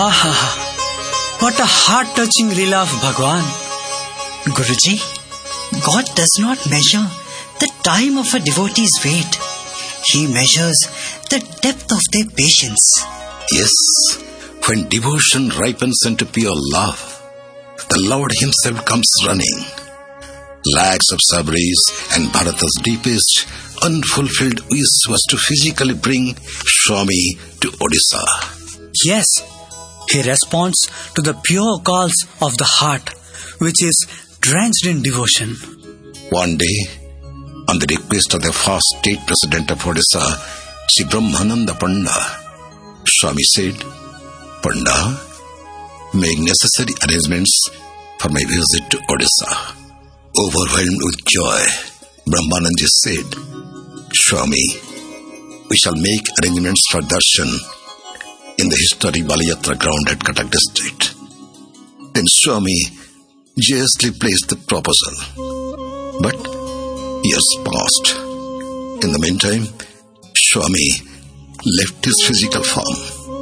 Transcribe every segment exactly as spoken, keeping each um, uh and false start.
Ah, what a heart-touching reel of Bhagwan. Guruji, God does not measure the time of a devotee's wait. He measures the depth of their patience. Yes, when devotion ripens into pure love, the Lord himself comes running. Lakhs of Sabris and Bharata's deepest, unfulfilled wish was to physically bring Swami to Odisha. Yes, he responds to the pure calls of the heart, which is drenched in devotion. One day, on the request of the first state president of Odisha, Sri Brahmananda Panda, Swami said, "Panda, make necessary arrangements for my visit to Odisha." Overwhelmed with joy, Brahmananda said, "Swami, we shall make arrangements for darshan in the historic Baliyatra ground at Cuttack district." Then Swami joyously placed the proposal. But years passed. In the meantime, Swami left his physical form.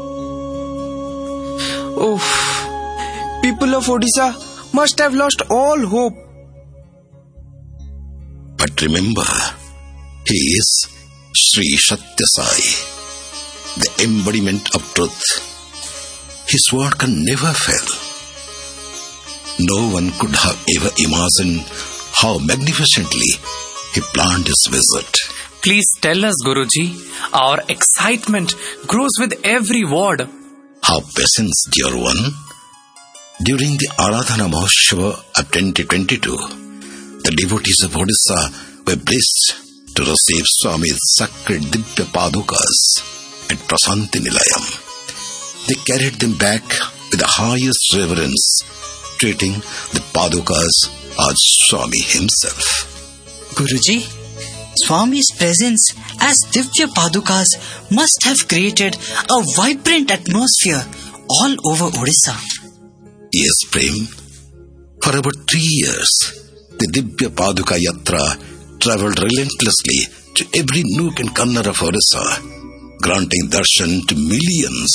Oh, people of Odisha must have lost all hope. But remember, he is Sri Satya Sai, the embodiment of truth. His word can never fail. No one could have ever imagined how magnificently he planned his visit. Please tell us, Guruji. Our excitement grows with every word. Have patience, dear one. During the Aradhana Mahotsav of twenty twenty-two, the devotees of Odisha were blessed to receive Swami's sacred Divya Padukas at Prasanthi Nilayam. They carried them back with the highest reverence, treating the Padukas as Swami himself. Guruji, Swami's presence as Divya Padukas must have created a vibrant atmosphere all over Odisha. Yes, Prem. For about three years, the Divya Paduka Yatra travelled relentlessly to every nook and corner of Odisha, granting darshan to millions.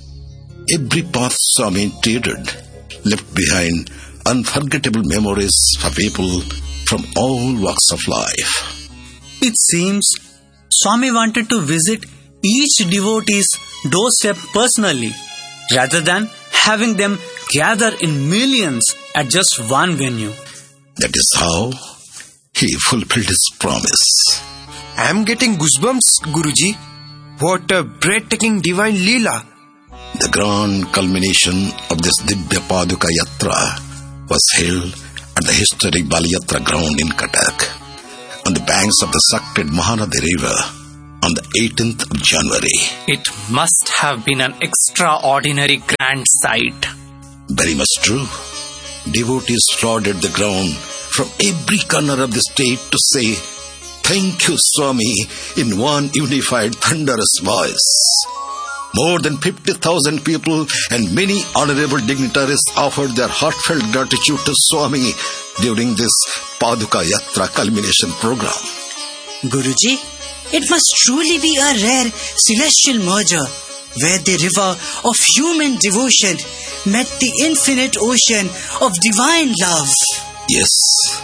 Every path Swami treaded left behind unforgettable memories for people from all walks of life. It seems Swami wanted to visit each devotee's doorstep personally, rather than having them gather in millions at just one venue. That is how he fulfilled his promise. I am getting goosebumps, Guruji. What a breathtaking divine Leela. The grand culmination of this Divya Paduka Yatra was held at the historic Baliyatra ground in Cuttack, on the banks of the sacred Mahanadi River, on the eighteenth of January. It must have been an extraordinary grand sight. Very much true. Devotees flooded the ground from every corner of the state to say, "Thank you, Swami," in one unified thunderous voice. More than fifty thousand people and many honorable dignitaries offered their heartfelt gratitude to Swami during this Paduka Yatra culmination program. Guruji, it must truly be a rare celestial merger where the river of human devotion met the infinite ocean of divine love. Yes,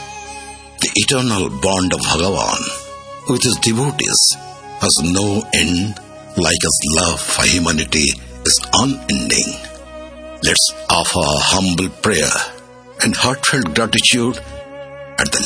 the eternal bond of Bhagavan with his devotees has no end, like his love for humanity is unending. Let's offer humble prayer and heartfelt gratitude at the